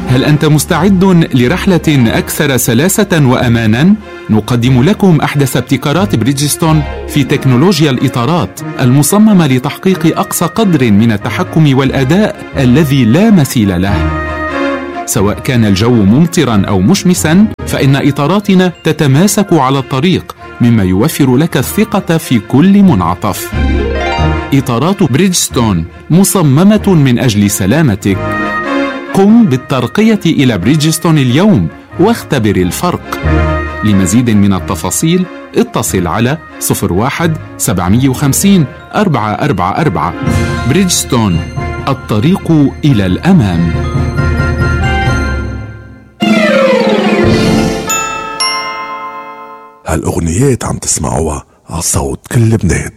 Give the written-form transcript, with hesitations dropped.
هل أنت مستعد لرحلة أكثر سلاسة وأمانا؟ نقدم لكم أحدث ابتكارات بريدجستون في تكنولوجيا الإطارات المصممة لتحقيق أقصى قدر من التحكم والأداء الذي لا مثيل له. سواء كان الجو ممطرا أو مشمسا، فإن إطاراتنا تتماسك على الطريق، مما يوفر لك الثقة في كل منعطف. إطارات بريدجستون مصممة من أجل سلامتك. قم بالترقية إلى بريدجستون اليوم واختبر الفرق. لمزيد من التفاصيل اتصل على 01-750-444. بريدجستون، الطريق إلى الأمام. هالأغنيات عم تسمعوها على صوت كل لبنان.